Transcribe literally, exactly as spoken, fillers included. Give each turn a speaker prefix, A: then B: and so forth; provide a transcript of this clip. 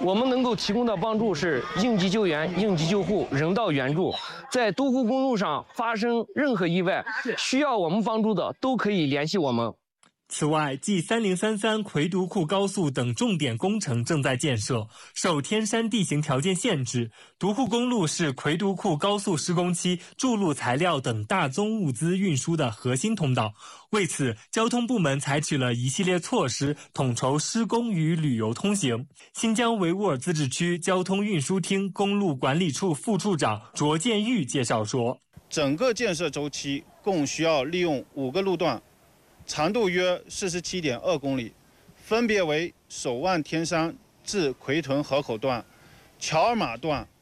A: 我们能够提供的帮助是应急救援、应急救护、人道援助。在独库公路上发生任何意外，需要我们帮助的都可以联系我们。
B: 此外，继三零三三魁独库高速等重点工程正在建设，受天山地形条件限制，独库公路是魁独库高速施工期筑路材料等大宗物资运输的核心通道。为此，交通部门采取了一系列措施，统筹施工与旅游通行。新疆维吾尔自治区交通运输厅公路管理处副处长卓建玉介绍说，
C: 整个建设周期共需要利用五个路段，长度约四十七点二公里，分别为首万天山至奎屯河口段、乔尔玛段、